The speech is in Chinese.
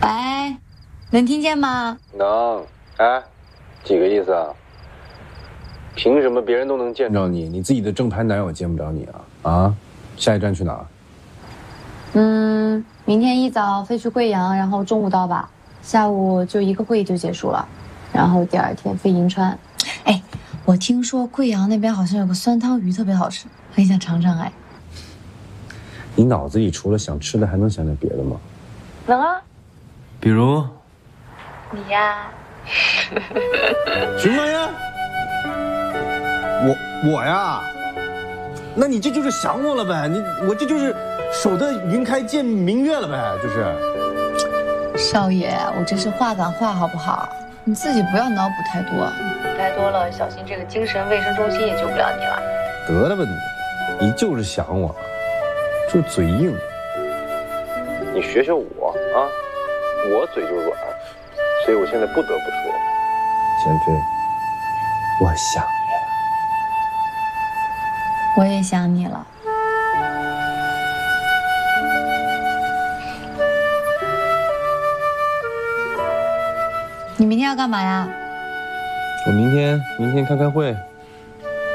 喂，能听见吗？ 能。哎，几个意思啊？凭什么别人都能见着你，你自己的正牌男友见不着你啊？啊，下一站去哪儿？ 明天一早飞去贵阳，然后中午到吧，下午就一个会议就结束了，然后第二天飞银川。哎，我听说贵阳那边好像有个酸汤鱼特别好吃，很想尝尝哎。 你脑子里除了想吃的，还能想点别的吗？ 能啊， 比如你呀。 什么呀？我呀？那你这就是想我了呗？我这就是守得云开见明月了呗？就是。 少爷，我这是话赶话好不好？你自己不要脑补太多，补太多了，小心这个精神卫生中心也救不了你了。 得了吧你就是想我，就是嘴硬。你学学我啊，我嘴就软，所以我现在不得不说，贤妃，我想你了。 我也想你了。你明天要干嘛呀？ 我明天开会。